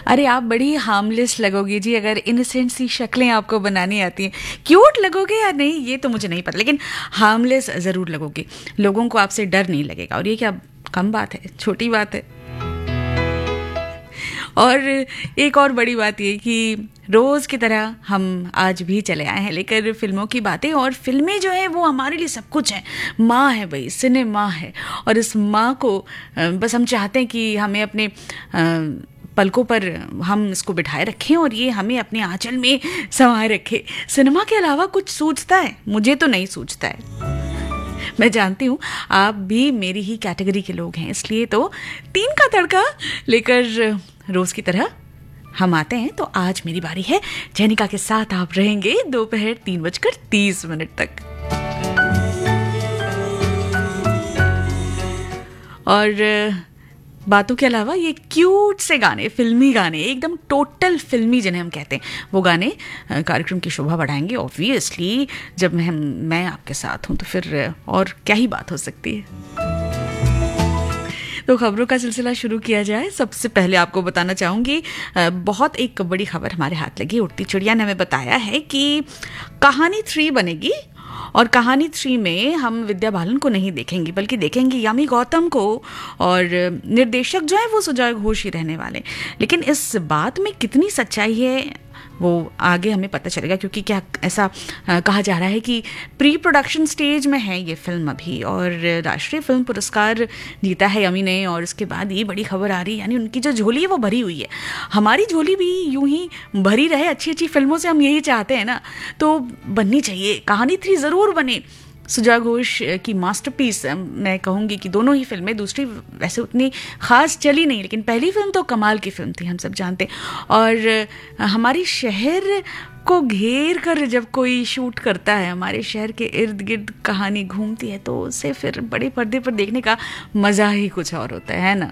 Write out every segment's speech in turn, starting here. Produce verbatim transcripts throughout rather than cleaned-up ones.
अरे आप बड़ी हार्मलेस लगोगी जी अगर इनोसेंट सी शक्लें आपको बनानी आती हैं। क्यूट लगोगे या नहीं ये तो मुझे नहीं पता, लेकिन हार्मलेस ज़रूर लगोगे। लोगों को आपसे डर नहीं लगेगा, और ये क्या कम बात है, छोटी बात है। और एक और बड़ी बात ये कि रोज़ की तरह हम आज भी चले आए हैं लेकर फिल्मों की बातें, और फिल्में जो हैं वो हमारे लिए सब कुछ हैं। माँ है भाई, सिनेमा है, और इस माँ को बस हम चाहते हैं कि हमें अपने पलकों पर हम इसको बिठाए रखें और ये हमें अपने आंचल में समाये रखे। सिनेमा के अलावा कुछ सूझता है? मुझे तो नहीं सूझता है। मैं जानती हूँ आप भी मेरी ही कैटेगरी के लोग हैं, इसलिए तो तीन का तड़का लेकर रोज़ की तरह हम आते हैं। तो आज मेरी बारी है, जैनिका के साथ आप रहेंगे दोपहर तीन बजकर तीस मिनट तक। और बातों के अलावा ये क्यूट से गाने, फिल्मी गाने, एकदम टोटल फिल्मी जिन्हें हम कहते हैं, वो गाने कार्यक्रम की शोभा बढ़ाएंगे। ऑब्वियसली जब मैं मैं आपके साथ हूँ तो फिर और क्या ही बात हो सकती है। तो खबरों का सिलसिला शुरू किया जाए। सबसे पहले आपको बताना चाहूँगी, बहुत एक बड़ी खबर हमारे हाथ लगी। उड़ती चिड़िया ने हमें बताया है कि कहानी थ्री बनेगी, और कहानी थ्री में हम विद्या बालन को नहीं देखेंगे बल्कि देखेंगे यामी गौतम को, और निर्देशक जो है वो सुजॉय घोष ही रहने वाले। लेकिन इस बात में कितनी सच्चाई है वो आगे हमें पता चलेगा, क्योंकि क्या ऐसा कहा जा रहा है कि प्री प्रोडक्शन स्टेज में है ये फिल्म अभी, और राष्ट्रीय फिल्म पुरस्कार जीता है यमी ने। और उसके बाद ये बड़ी खबर आ रही है, यानी उनकी जो झोली है वो भरी हुई है। हमारी झोली भी यूं ही भरी रहे अच्छी अच्छी फिल्मों से, हम यही चाहते हैं ना। तो बननी चाहिए, कहानी थ्री ज़रूर बने। सुजॉय घोष की मास्टरपीस मैं कहूँगी कि दोनों ही फिल्में, दूसरी वैसे उतनी ख़ास चली नहीं, लेकिन पहली फिल्म तो कमाल की फिल्म थी, हम सब जानते हैं। और हमारी शहर को घेर कर जब कोई शूट करता है, हमारे शहर के इर्द गिर्द कहानी घूमती है, तो उसे फिर बड़े पर्दे पर देखने का मज़ा ही कुछ और होता है ना।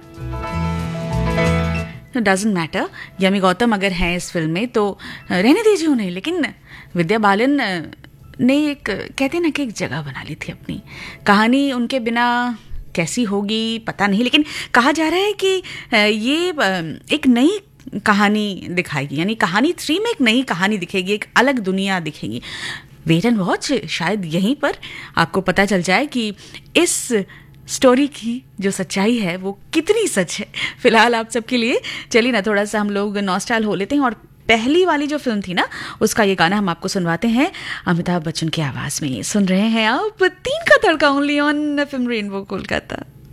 डजंट मैटर, यामी गौतम अगर हैं इस फिल्म में तो रहने दीजिए उन्हें, लेकिन विद्या बालन ने एक, कहते हैं ना कि एक जगह बना ली थी अपनी। कहानी उनके बिना कैसी होगी पता नहीं, लेकिन कहा जा रहा है कि ये एक नई कहानी दिखाएगी, यानी कहानी थ्री में एक नई कहानी दिखेगी, एक अलग दुनिया दिखेगी। वेट एंड वॉच, शायद यहीं पर आपको पता चल जाए कि इस स्टोरी की जो सच्चाई है वो कितनी सच है। फिलहाल आप सबके लिए चलिए ना थोड़ा सा हम लोग नॉस्टैल हो लेते हैं, और पहली वाली जो फिल्म थी ना उसका ये गाना हम आपको सुनवाते हैं अमिताभ बच्चन की आवाज़ में। सुन रहे हैं आप तीन का तड़का only on FM rainbow Kolkata.